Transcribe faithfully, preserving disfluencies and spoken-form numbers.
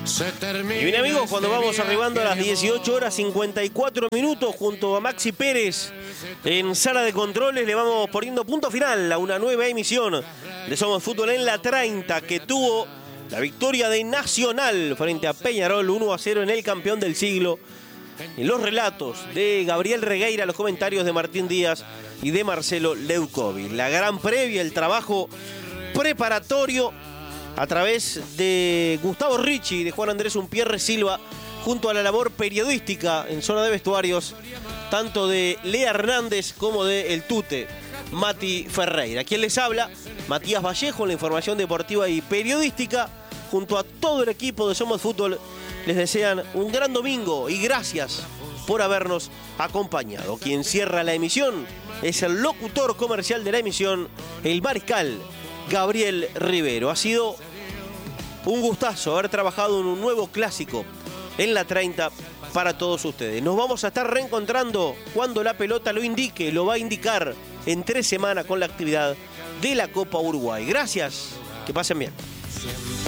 Y bien amigos, cuando vamos arribando a las dieciocho horas cincuenta y cuatro minutos junto a Maxi Pérez en sala de controles, le vamos poniendo punto final a una nueva emisión de Somos Fútbol en la treinta, que tuvo la victoria de Nacional frente a Peñarol uno a cero en el campeón del siglo. En los relatos de Gabriel Regueira, los comentarios de Martín Díaz y de Marcelo Leucovi. La gran previa, el trabajo preparatorio a través de Gustavo Ricci y de Juan Andrés Umpierre Silva, junto a la labor periodística en zona de vestuarios, tanto de Lea Hernández como de El Tute, Mati Ferreira. Quien les habla, Matías Vallejo, en la información deportiva y periodística, junto a todo el equipo de Somos Fútbol, les desean un gran domingo y gracias por habernos acompañado. Quien cierra la emisión es el locutor comercial de la emisión, el mariscal Gabriel Rivero. Ha sido un gustazo haber trabajado en un nuevo clásico en la treinta para todos ustedes. Nos vamos a estar reencontrando cuando la pelota lo indique, lo va a indicar en tres semanas con la actividad de la Copa Uruguay. Gracias, que pasen bien.